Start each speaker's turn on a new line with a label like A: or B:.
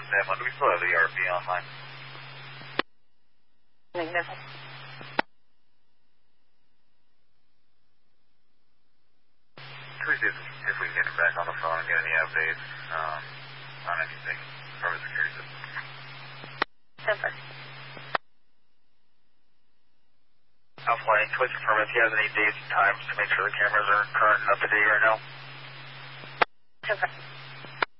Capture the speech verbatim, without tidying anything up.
A: Sam, do we still have the E R P online?
B: Magnificent.
A: Can we see if, if we can get him back on the phone and get any updates um, on anything from his security system?
B: Super.
A: Alpha Flight, can we confirm if he has any dates and times to make sure the cameras are current and up to date right now?
B: Super.